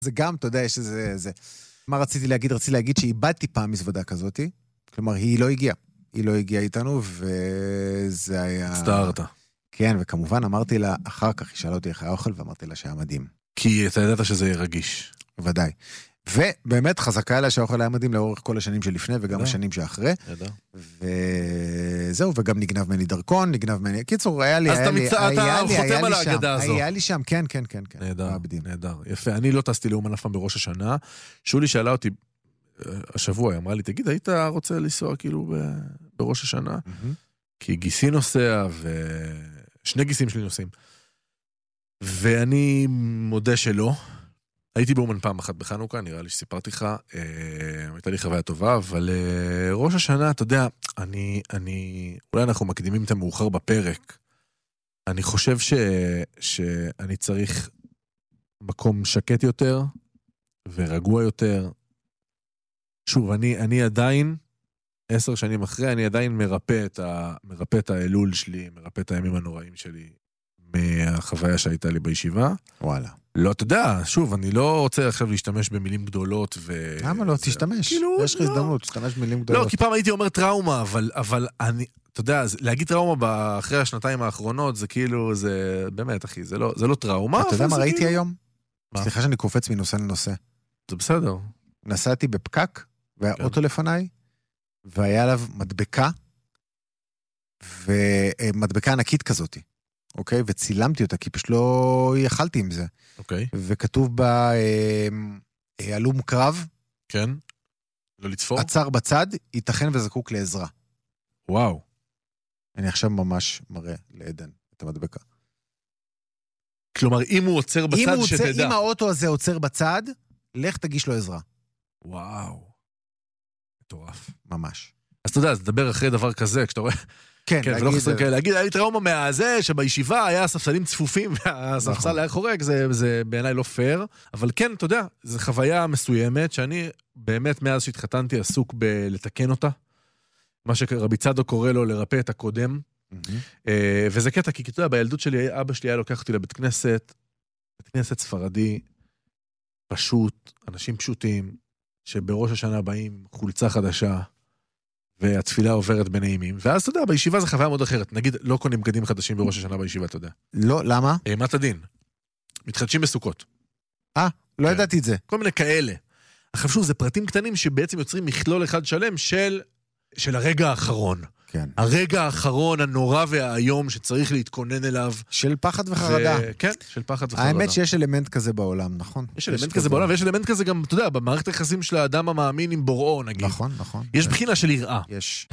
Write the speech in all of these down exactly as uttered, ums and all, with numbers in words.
זה גם, אתה יודע, יש איזה, זה. מה רציתי להגיד? רציתי להגיד שאיבדתי פעם מזוודה כזאת, כלומר, היא לא הגיעה. היא לא הגיעה איתנו, וזה היה... הצטערת. כן, וכמובן אמרתי לה, אחר כך היא שאלה אותי איך היה אוכל, ואמרתי לה שהיה מדהים. כי אתה ידעת שזה יהיה רגיש. ודאי. ובאמת חזקה אליה שהאוכל היה מדהים לאורך כל השנים שלפני, וגם השנים שאחרי. וזהו, וגם נגנב ממני דרכון, נגנב ממני... קיצור, היה לי... אז אתה חותם על ההגדה הזו. היה לי שם, כן, כן, כן. נהדר, נהדר. יפה, אני לא טסתי לאומן אף פעם בראש השנה. שולי שאלה אותי, השבוע, היא אמרה לי, תגיד, היית רוצה לנסוע כאילו בראש השנה? כי גיסי נוסע, ושני גיסים שלי נוסעים. ואני מודה שלא. הייתי באומן פעם אחת בחנוכה, נראה לי שסיפרתי לך, הייתה לי חוויה טובה, אבל ראש השנה, אתה יודע, אני, אני, אולי אנחנו מקדימים את המאוחר בפרק, אני חושב ש, שאני צריך מקום שקט יותר, ורגוע יותר. שוב, אני, אני עדיין, עשר שנים אחרי, אני עדיין מרפא את ה, מרפא את האלול שלי, מרפא את הימים הנוראים שלי, מהחוויה שהייתה לי בישיבה. וואלה. לא, אתה יודע, שוב, אני לא רוצה עכשיו להשתמש במילים גדולות ו... למה לא? תשתמש. כאילו, יש לך הזדמנות, תשתמש במילים גדולות. לא, כי פעם הייתי אומר טראומה, אבל, אבל אני, אתה יודע, להגיד טראומה אחרי השנתיים האחרונות, זה כאילו, זה, באמת, אחי, זה לא, זה לא טראומה. אתה יודע מה ראיתי היום? מה? סליחה שאני קופץ מנושא לנושא. זה בסדר. נסעתי בפקק, והיה אוטו לפניי, והיה עליו מדבקה, ומדבקה ענקית כזאת. אוקיי? וצילמתי אותה, כי פשוט לא יכלתי עם זה. אוקיי. וכתוב בה, הלום קרב. כן. לא לצפור. עצר בצד, ייתכן וזקוק לעזרה. וואו. אני עכשיו ממש מראה לעדן את המדבקה. כלומר, אם הוא עוצר בצד, אם שתדע. עוצר, אם האוטו הזה עוצר בצד, לך תגיש לו עזרה. וואו. מטורף. ממש. אז אתה יודע, אז תדבר אחרי דבר כזה, כשאתה רואה... כן, כן, ולא חסרים כאלה. להגיד, היה לי טראומה מהזה, שבישיבה היה ספסלים צפופים, והספסל היה חורק, זה, זה בעיניי לא פייר, אבל כן, אתה יודע, זו חוויה מסוימת, שאני באמת מאז שהתחתנתי עסוק בלתקן אותה, מה שרבי צדוק קורא לו לרפא את הקודם, וזה קטע, כי אתה יודע, בילדות שלי, אבא שלי היה לוקח אותי לבית כנסת, בית כנסת ספרדי, פשוט, אנשים פשוטים, שבראש השנה באים חולצה חדשה, והתפילה עוברת בנעימים, ואז אתה יודע, בישיבה זה חוויה מאוד אחרת. נגיד, לא קונים בגדים חדשים בראש השנה בישיבה, אתה יודע. לא, למה? אימת הדין. מתחדשים בסוכות. אה, לא כן. ידעתי את זה. כל מיני כאלה. עכשיו שוב, זה פרטים קטנים שבעצם יוצרים מכלול אחד שלם של, של הרגע האחרון. כן. הרגע האחרון, הנורא והאיום שצריך להתכונן אליו. של פחד וחרדה. ו... כן, של פחד וחרדה. האמת שיש אלמנט כזה בעולם, נכון? יש אלמנט כזה בעולם, ויש אלמנט כזה גם, אתה יודע, במערכת היחסים של האדם המאמין עם בוראו, נגיד. נכון, נכון. יש בחינה של יראה. יש.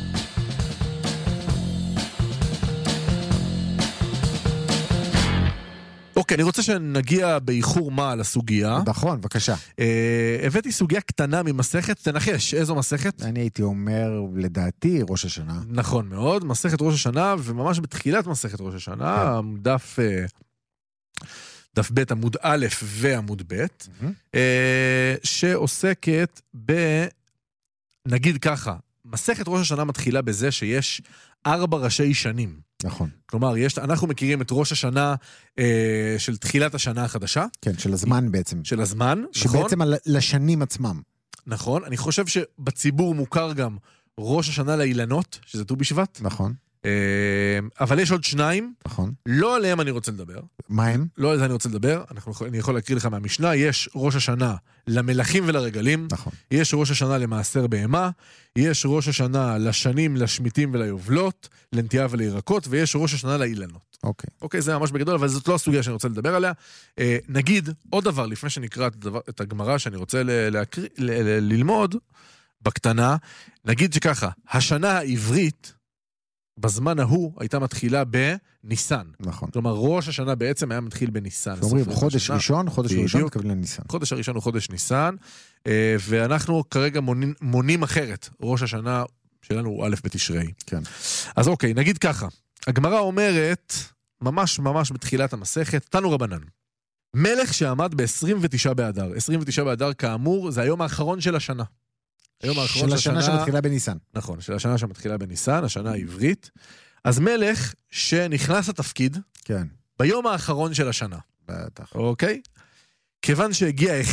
אוקיי, אני רוצה שנגיע באיחור מה לסוגיה. נכון, בבקשה. הבאתי סוגיה קטנה ממסכת, תנחש, איזו מסכת? אני הייתי אומר, לדעתי, ראש השנה. נכון מאוד, מסכת ראש השנה, וממש בתחילת מסכת ראש השנה, דף, דף ב' עמוד א' ועמוד ב', שעוסקת ב... נגיד ככה, מסכת ראש השנה מתחילה בזה שיש ארבע ראשי שנים. נכון. כלומר, יש, אנחנו מכירים את ראש השנה אה, של תחילת השנה החדשה. כן, של הזמן בעצם. של הזמן, שבעצם נכון? שבעצם לשנים עצמם. נכון. אני חושב שבציבור מוכר גם ראש השנה לאילנות, שזה ט"ו בשבט. נכון. אבל יש עוד שניים, נכון. לא עליהם אני רוצה לדבר. מה הם? לא על זה אני רוצה לדבר, אנחנו, אני יכול להקריא לך מהמשנה, יש ראש השנה למלכים ולרגלים, נכון. יש ראש השנה למעשר בהמה, יש ראש השנה לשנים, לשמיטים וליובלות, לנטייה ולירקות, ויש ראש השנה לאילנות. אוקיי. אוקיי, זה ממש בגדול, אבל זאת לא הסוגיה שאני רוצה לדבר עליה. אה, נגיד, עוד דבר, לפני שנקרא את, הדבר, את הגמרא שאני רוצה ל- להקריא, ל- ל- ללמוד, בקטנה, נגיד שככה, השנה העברית, בזמן ההוא הייתה מתחילה בניסן. נכון. כלומר, ראש השנה בעצם היה מתחיל בניסן. אומרים, חודש ראשון, חודש ראשון מתכוון לניסן. חודש הראשון הוא חודש ניסן, ואנחנו כרגע מונים, מונים אחרת. ראש השנה שלנו הוא א' בתשרי. כן. אז אוקיי, נגיד ככה. הגמרא אומרת, ממש ממש בתחילת המסכת, תנו רבנן. מלך שעמד ב-עשרים ותשעה באדר. עשרים ותשעה באדר כאמור, זה היום האחרון של השנה. היום האחרון של השנה שמתחילה בניסן. נכון, של השנה שמתחילה בניסן, השנה העברית. אז מלך שנכנס לתפקיד, כן. ביום האחרון של השנה. בטח. אוקיי? כיוון שהגיע